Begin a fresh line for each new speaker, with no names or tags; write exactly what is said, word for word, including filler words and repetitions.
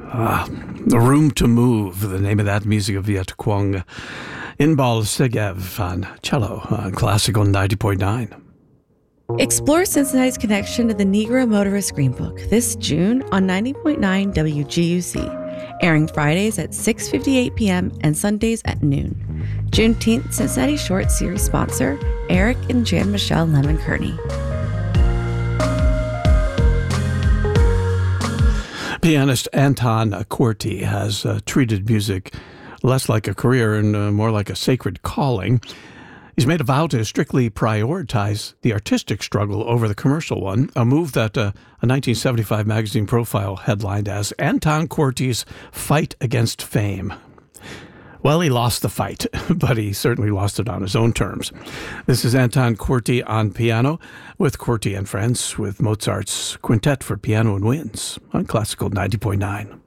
Ah, The Room to Move, the name of that music of Viet Kwong. Inbal Segev on cello on Classical ninety point nine.
Explore Cincinnati's connection to the Negro Motorist Greenbook this June on ninety point nine W G U C, airing Fridays at six fifty-eight p.m. and Sundays at noon. Juneteenth Cincinnati Short Series sponsor, Eric and Jan Michelle Lemon Kearney.
Pianist Anton Corti has uh, treated music less like a career and uh, more like a sacred calling. He's made a vow to strictly prioritize the artistic struggle over the commercial one, a move that uh, a nineteen seventy-five magazine profile headlined as Anton Corti's Fight Against Fame. Well, he lost the fight, but he certainly lost it on his own terms. This is Anton Corti on piano with Corti and Friends with Mozart's Quintet for Piano and Winds on Classical ninety point nine.